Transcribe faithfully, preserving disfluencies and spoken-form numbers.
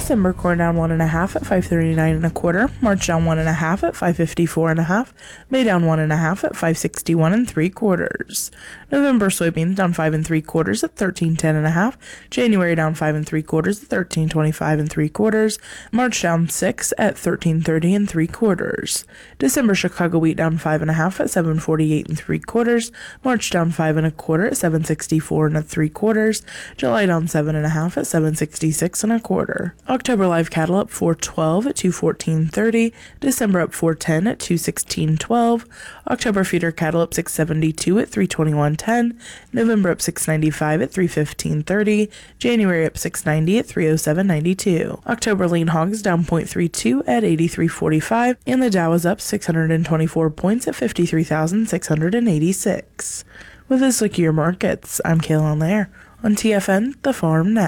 December corn down one and a half at five thirty-nine and a quarter. March down one and a half at five fifty-four and a half. May down one and a half at five sixty-one and three quarters. November soybeans down five and three quarters at thirteen ten and a half. January down five and three quarters at thirteen twenty-five and three quarters. March down six at thirteen thirty and three quarters. December Chicago wheat down five and a half at seven forty-eight and three quarters. March down five and a quarter at seven sixty-four and a three quarters. July down seven and a half at seven sixty-six and a quarter. October live cattle up four twelve at two fourteen thirty. December up four ten at two sixteen twelve. October feeder cattle up six seventy-two at three twenty-one ten. November up six ninety-five at three fifteen thirty. January up six ninety at three oh seven ninety-two. October lean hogs down zero point three two at eighty-three forty-five, and the Dow is up six hundred twenty-four points at fifty-three thousand six hundred eighty-six. With this look at your markets, I'm Kayla Lair on T F N, The Farm Net.